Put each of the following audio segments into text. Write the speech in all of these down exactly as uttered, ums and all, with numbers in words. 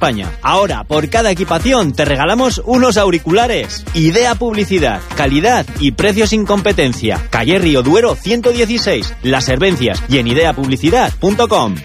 España. Ahora, por cada equipación, te regalamos unos auriculares. Idea Publicidad, calidad y precios sin competencia. Calle Río Duero ciento dieciséis, Las Herbencias y en idea publicidad punto com.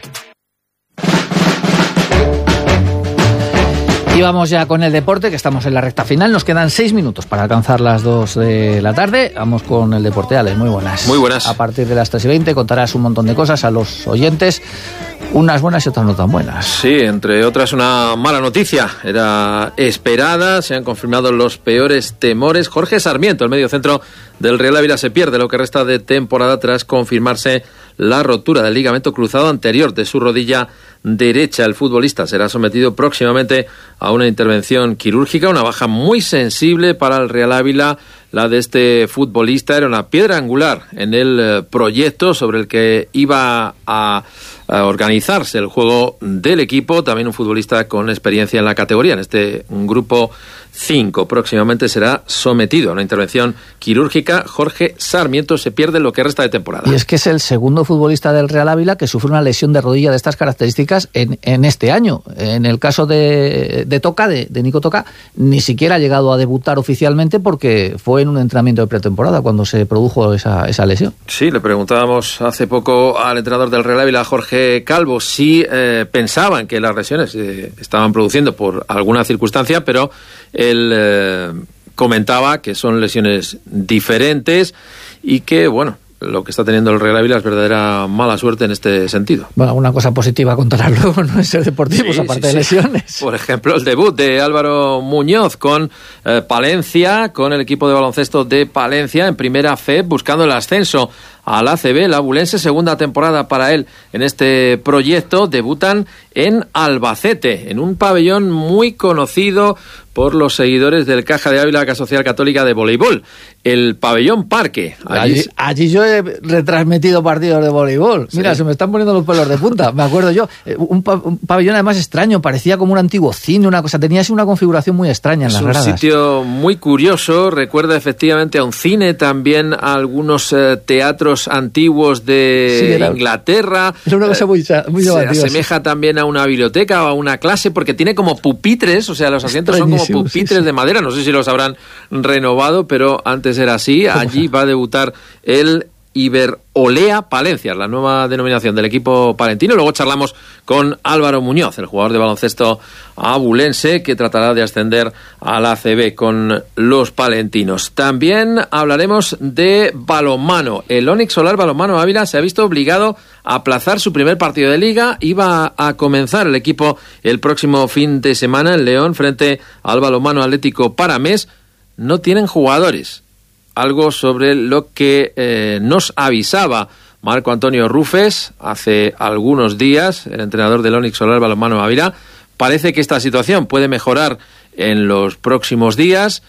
Y vamos ya con el deporte, que estamos en la recta final. Nos quedan seis minutos para alcanzar las dos de la tarde. Vamos con el deporte, Alex. Muy buenas. Muy buenas. A partir de las tres y veinte contarás un montón de cosas a los oyentes. Unas buenas y otras no tan buenas. Sí, entre otras una mala noticia. Era esperada, se han confirmado los peores temores. Jorge Sarmiento, el mediocentro del Real Ávila, se pierde lo que resta de temporada tras confirmarse la rotura del ligamento cruzado anterior de su rodilla derecha. El futbolista será sometido próximamente a una intervención quirúrgica, una baja muy sensible para el Real Ávila. La de este futbolista era una piedra angular en el proyecto sobre el que iba a, a organizarse el juego del equipo. También un futbolista con experiencia en la categoría, en este grupo cinco. Próximamente será sometido a una intervención quirúrgica. Jorge Sarmiento se pierde lo que resta de temporada. Y es que es el segundo futbolista del Real Ávila que sufre una lesión de rodilla de estas características en, en este año. En el caso de, de Toca, de, de Nico Toca, ni siquiera ha llegado a debutar oficialmente porque fue en un entrenamiento de pretemporada cuando se produjo esa, esa lesión. Sí, le preguntábamos hace poco al entrenador del Real Ávila, Jorge Calvo, si eh, pensaban que las lesiones eh, estaban produciendo por alguna circunstancia, pero él eh, comentaba que son lesiones diferentes y que, bueno, lo que está teniendo el Real Ávila es verdadera mala suerte en este sentido. Bueno, alguna cosa positiva contarás luego, no es ser deportivos, sí, aparte sí, de lesiones. Sí. Por ejemplo, el debut de Álvaro Muñoz con eh, Palencia, con el equipo de baloncesto de Palencia en Primera F E, buscando el ascenso al A C B. El abulense, segunda temporada para él en este proyecto. Debutan en Albacete, en un pabellón muy conocido por los seguidores del Caja de Ávila, Casa Social Católica de Voleibol, el Pabellón Parque. Allí, allí, allí yo he retransmitido partidos de voleibol. Mira, sí. Se me están poniendo los pelos de punta. Me acuerdo yo, un, pa- un pabellón además extraño, parecía como un antiguo cine, una cosa, tenía así una configuración muy extraña en es las gradas. Es un sitio muy curioso, recuerda efectivamente a un cine, también a algunos eh, teatros antiguos de sí, era, Inglaterra. Es una cosa muy, muy llamativa. Se asemeja sí. también a una biblioteca o a una clase, porque tiene como pupitres, o sea, los asientos son como pupitres sí, sí. de madera, no sé si los habrán renovado, pero antes era así. Allí va a debutar el Iberolea Palencia, la nueva denominación del equipo palentino. Luego charlamos con Álvaro Muñoz, el jugador de baloncesto abulense, que tratará de ascender a la A C B con los palentinos. También hablaremos de balonmano. El Onix Solar Balonmano Ávila se ha visto obligado a aplazar su primer partido de liga. Iba a comenzar el equipo el próximo fin de semana en León frente al Balonmano Atlético Paramés. No tienen jugadores. Algo sobre lo que eh, nos avisaba Marco Antonio Rufes hace algunos días, el entrenador del Onix Solar Balonmano Ávila. Parece que esta situación puede mejorar en los próximos días,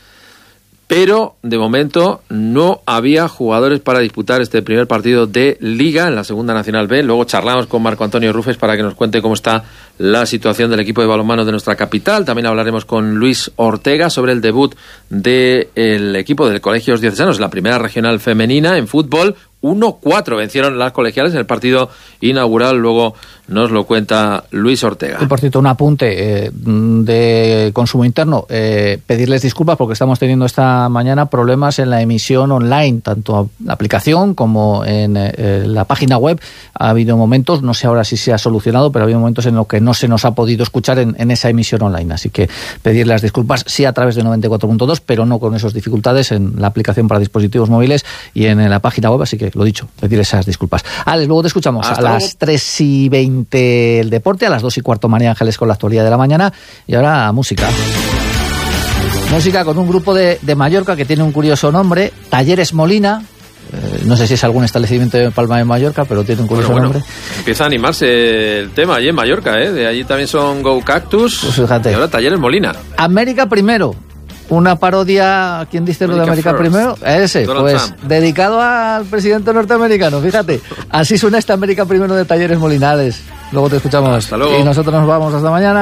pero de momento no había jugadores para disputar este primer partido de Liga en la Segunda Nacional B. Luego charlamos con Marco Antonio Rufes para que nos cuente cómo está la situación del equipo de balonmano de nuestra capital. También hablaremos con Luis Ortega sobre el debut del equipo del Colegios Diocesanos, la primera regional femenina en fútbol. uno cuatro vencieron las colegiales en el partido inaugural. Luego nos lo cuenta Luis Ortega. Y por cierto, un apunte eh, de consumo interno. Eh, pedirles disculpas porque estamos teniendo esta mañana problemas en la emisión online, tanto en la aplicación como en eh, la página web. Ha habido momentos, no sé ahora si se ha solucionado, pero ha habido momentos en los que no se nos ha podido escuchar en, en esa emisión online. Así que pedirles disculpas, sí a través de noventa y cuatro punto dos, pero no con esas dificultades en la aplicación para dispositivos móviles y en, en la página web. Así que lo dicho, pedir esas disculpas. Alex, luego te escuchamos. Hasta a luego. Las tres y veinte el deporte, a las dos y cuarto María Ángeles con la actualidad de la mañana y ahora música. Música con un grupo de, de Mallorca que tiene un curioso nombre, Talleres Molina. Eh, no sé si es algún establecimiento de Palma de Mallorca, pero tiene un curioso bueno, bueno, nombre. Empieza a animarse el tema allí en Mallorca, ¿eh? De allí también son Go Cactus, pues fíjate. Y ahora Talleres Molina. América Primero. Una parodia, ¿quién dice lo de América First. Primero? Ese, Donald pues Trump. Dedicado al presidente norteamericano, fíjate. Así suena esta América Primero de Talleres Molinales. Luego te escuchamos. Hasta luego. Y nosotros nos vamos hasta mañana.